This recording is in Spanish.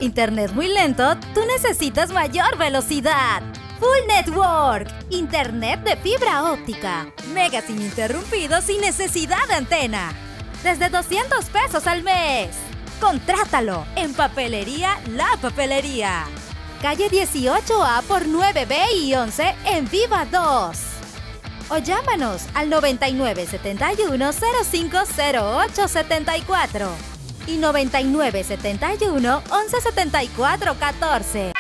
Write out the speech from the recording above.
internet muy lento, tú necesitas mayor velocidad. Full Network, internet de fibra óptica, megas ininterrumpidos sin necesidad de antena. Desde 200 pesos al mes. Contrátalo en Papelería La Papelería. Calle 18A por 9B y 11 en Viva 2. O llámanos al 9971-050874 y 9971-117414.